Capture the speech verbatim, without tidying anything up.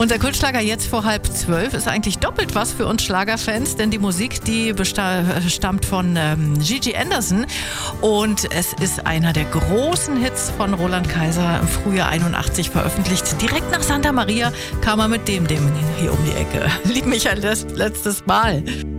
Unser Kultschlager jetzt vor halb zwölf ist eigentlich doppelt was für uns Schlagerfans, denn die Musik, die besta- stammt von ähm, Gigi Anderson und es ist einer der großen Hits von Roland Kaiser im Frühjahr einundachtzig veröffentlicht. Direkt nach Santa Maria kam er mit dem Ding hier um die Ecke. Lieb mich ein letztes Mal.